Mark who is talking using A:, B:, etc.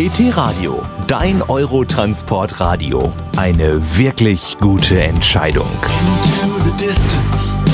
A: ET-Radio, dein Eurotransport-Radio. Eine wirklich gute Entscheidung.
B: Into the distance.